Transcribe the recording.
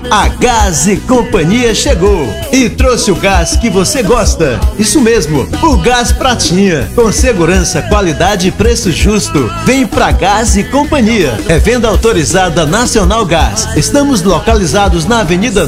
A Gás e Companhia chegou e trouxe o gás que você gosta. Isso mesmo, o Gás Pratinha. Com segurança, qualidade e preço justo. Vem pra Gás e Companhia. É venda autorizada Nacional Gás. Estamos localizados na Avenida